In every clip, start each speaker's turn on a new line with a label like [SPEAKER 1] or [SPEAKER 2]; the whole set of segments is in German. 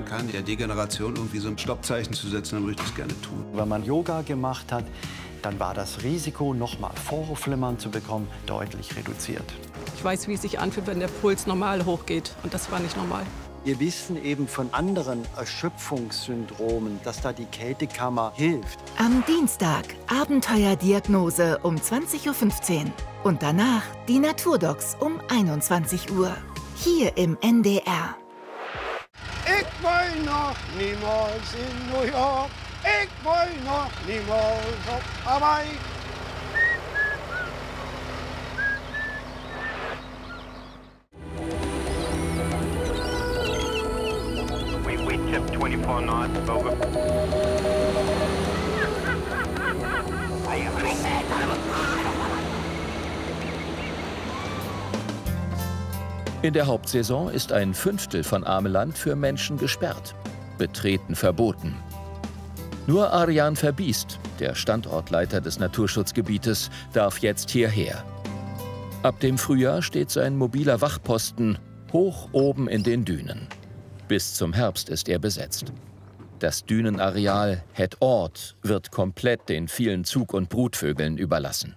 [SPEAKER 1] kann, der Degeneration irgendwie so ein Stoppzeichen zu setzen, dann würde ich das gerne tun.
[SPEAKER 2] Wenn man Yoga gemacht hat, dann war das Risiko, nochmal Vorhofflimmern zu bekommen, deutlich reduziert.
[SPEAKER 3] Ich weiß, wie es sich anfühlt, wenn der Puls normal hochgeht. Und das war nicht normal.
[SPEAKER 2] Wir wissen eben von anderen Erschöpfungssyndromen, dass da die Kältekammer hilft.
[SPEAKER 4] Am Dienstag Abenteuerdiagnose um 20:15 Uhr. Und danach die Naturdocs um 21 Uhr. Hier im NDR.
[SPEAKER 5] Ich will noch niemals in New York. Ich will noch niemals auf Hawaii.
[SPEAKER 6] We tip 24 knots, over.
[SPEAKER 7] In der Hauptsaison ist ein Fünftel von Ameland für Menschen gesperrt. Betreten verboten. Nur Arjan Verbiest, der Standortleiter des Naturschutzgebietes, darf jetzt hierher. Ab dem Frühjahr steht sein mobiler Wachposten hoch oben in den Dünen. Bis zum Herbst ist er besetzt. Das Dünenareal Het Oord wird komplett den vielen Zug- und Brutvögeln überlassen.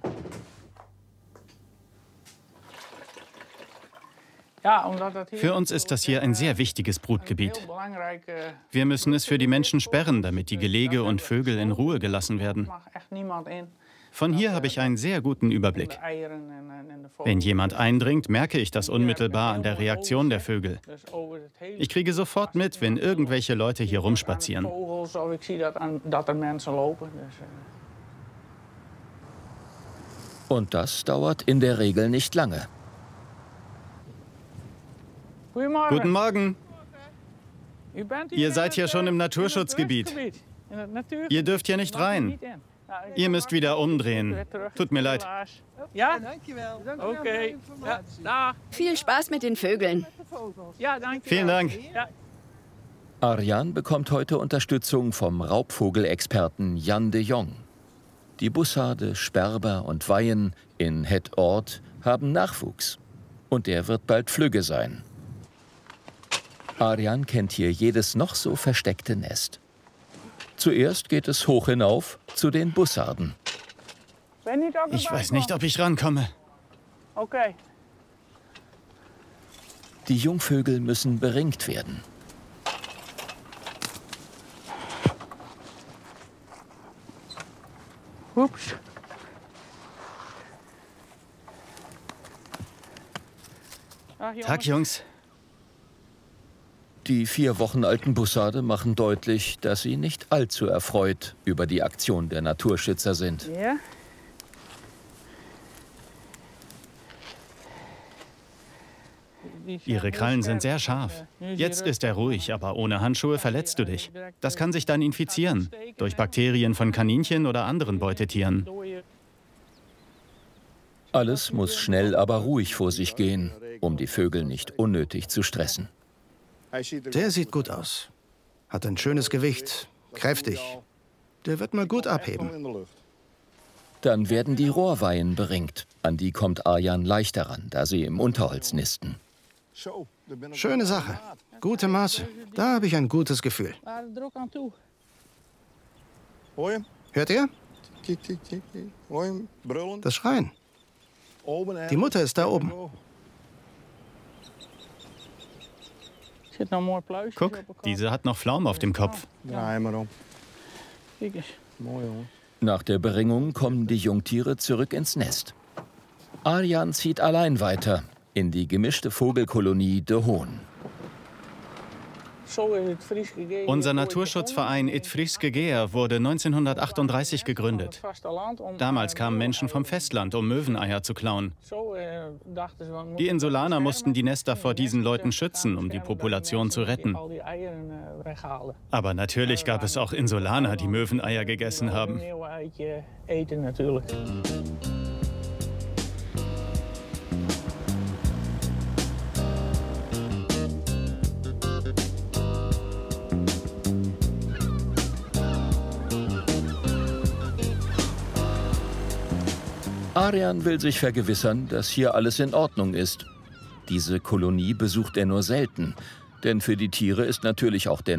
[SPEAKER 8] Für uns ist das hier ein sehr wichtiges Brutgebiet. Wir müssen es für die Menschen sperren, damit die Gelege und Vögel in Ruhe gelassen werden. Von hier habe ich einen sehr guten Überblick. Wenn jemand eindringt, merke ich das unmittelbar an der Reaktion der Vögel. Ich kriege sofort mit, wenn irgendwelche Leute hier rumspazieren.
[SPEAKER 7] Und das dauert in der Regel nicht lange.
[SPEAKER 8] Guten Morgen. Ihr seid ja schon im Naturschutzgebiet. Ihr dürft hier nicht rein. Ihr müsst wieder umdrehen. Tut mir leid.
[SPEAKER 9] Ja, okay. Ja, viel Spaß mit den Vögeln.
[SPEAKER 8] Ja, danke. Vielen Dank.
[SPEAKER 7] Arjan bekommt heute Unterstützung vom Raubvogelexperten Jan de Jong. Die Bussarde, Sperber und Weihen in Het Oord haben Nachwuchs. Und der wird bald flügge sein. Arjan kennt hier jedes noch so versteckte Nest. Zuerst geht es hoch hinauf zu den Bussarden.
[SPEAKER 8] Ich weiß nicht, ob ich rankomme.
[SPEAKER 9] Okay.
[SPEAKER 7] Die Jungvögel müssen beringt werden.
[SPEAKER 9] Ups.
[SPEAKER 8] Tag, Jungs.
[SPEAKER 7] Die 4 Wochen alten Bussarde machen deutlich, dass sie nicht allzu erfreut über die Aktion der Naturschützer sind.
[SPEAKER 9] Ja.
[SPEAKER 8] Ihre Krallen sind sehr scharf. Jetzt ist er ruhig, aber ohne Handschuhe verletzt du dich. Das kann sich dann infizieren, durch Bakterien von Kaninchen oder anderen Beutetieren.
[SPEAKER 7] Alles muss schnell, aber ruhig vor sich gehen, um die Vögel nicht unnötig zu stressen.
[SPEAKER 10] Der sieht gut aus. Hat ein schönes Gewicht, kräftig. Der wird mal gut abheben.
[SPEAKER 7] Dann werden die Rohrweihen beringt. An die kommt Arjan leichter ran, da sie im Unterholz nisten.
[SPEAKER 10] Schöne Sache. Gute Maße. Da habe ich ein gutes Gefühl. Hört ihr? Das Schreien. Die Mutter ist da oben.
[SPEAKER 8] Guck, diese hat noch Pflaumen auf dem Kopf.
[SPEAKER 7] Nach der Beringung kommen die Jungtiere zurück ins Nest. Arjan zieht allein weiter in die gemischte Vogelkolonie De Hoon.
[SPEAKER 8] Unser Naturschutzverein Het Frieske Geer wurde 1938 gegründet. Damals kamen Menschen vom Festland, um Möweneier zu klauen. Die Insulaner mussten die Nester vor diesen Leuten schützen, um die Population zu retten. Aber natürlich gab es auch Insulaner, die Möweneier gegessen haben.
[SPEAKER 7] Arjan will sich vergewissern, dass hier alles in Ordnung ist. Diese Kolonie besucht er nur selten, denn für die Tiere ist natürlich auch der